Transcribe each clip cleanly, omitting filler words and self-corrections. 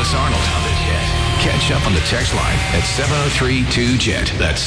Thomas Arnold. Catch up on the text line at 703-2JET. That's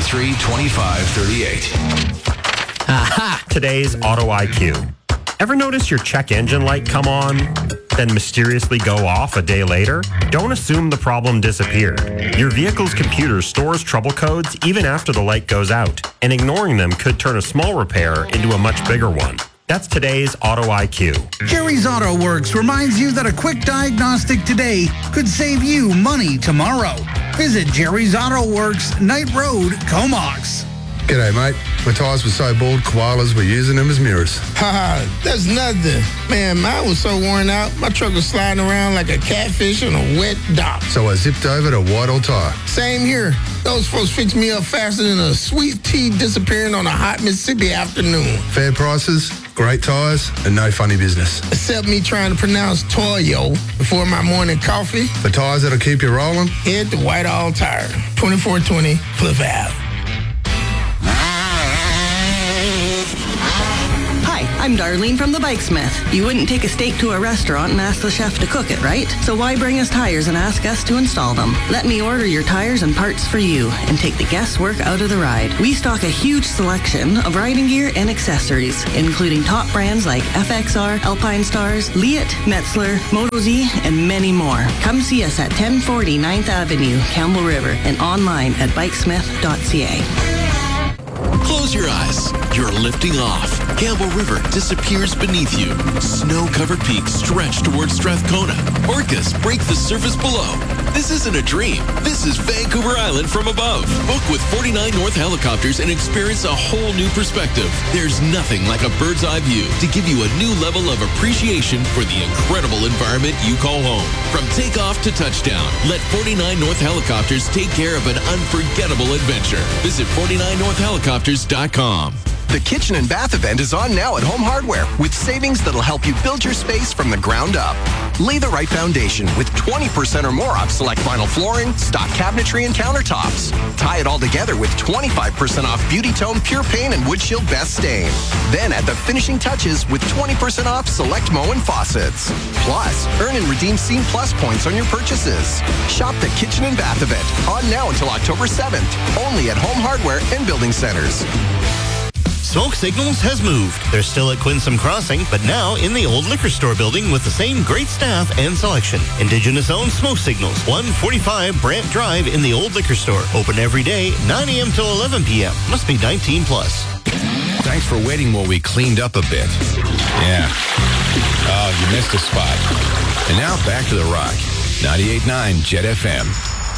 703-2538. Aha! Today's Auto IQ. Ever notice your check engine light come on, then mysteriously go off a day later? Don't assume the problem disappeared. Your vehicle's computer stores trouble codes even after the light goes out, and ignoring them could turn a small repair into a much bigger one. That's today's Auto IQ. Jerry's Auto Works reminds you that a quick diagnostic today could save you money tomorrow. Visit Jerry's Auto Works, Knight Road, Comox. G'day, mate. My tyres were so bald, koalas were using them as mirrors. Haha, that's nothing. Man, mine was so worn out, my truck was sliding around like a catfish on a wet dock. So I zipped over to Whitehall Tyre. Same here. Those folks fixed me up faster than a sweet tea disappearing on a hot Mississippi afternoon. Fair prices, great tyres, and no funny business. Except me trying to pronounce Toyo before my morning coffee. For tyres that'll keep you rolling, Head to Whitehall Tire, 2420 Cliff Ave. I'm Darlene from the Bikesmith. You wouldn't take a steak to a restaurant and ask the chef to cook it, right? So why bring us tires and ask us to install them? Let me order your tires and parts for you and take the guesswork out of the ride. We stock a huge selection of riding gear and accessories, including top brands like FXR, Alpine Stars, Leatt, Metzler, Moto-Z, and many more. Come see us at 1040 9th Avenue, Campbell River, and online at bikesmith.ca. Close your eyes. You're lifting off. Campbell River disappears beneath you. Snow-covered peaks stretch towards Strathcona. Orcas break the surface below. This isn't a dream. This is Vancouver Island from above. Book with 49 North Helicopters and experience a whole new perspective. There's nothing like a bird's eye view to give you a new level of appreciation for the incredible environment you call home. From takeoff to touchdown, let 49 North Helicopters take care of an unforgettable adventure. Visit 49northhelicopters.com. The Kitchen and Bath event is on now at Home Hardware with savings that'll help you build your space from the ground up. Lay the right foundation with 20% or more off select vinyl flooring, stock cabinetry, and countertops. Tie it all together with 25% off Beauty Tone Pure Paint and Wood Shield Best Stain. Then add the finishing touches with 20% off select Moen faucets. Plus, earn and redeem Scene Plus points on your purchases. Shop the Kitchen and Bath event on now until October 7th. Only at Home Hardware and Building Centers. Smoke Signals has moved. They're still at Quinsam Crossing, but now in the old liquor store building with the same great staff and selection. Indigenous-owned Smoke Signals, 145 Brant Drive in the old liquor store. Open every day, 9 a.m. till 11 p.m. Must be 18 plus. Thanks for waiting while we cleaned up a bit. Yeah. Oh, you missed a spot. And now back to the Rock. 98.9 Jet FM.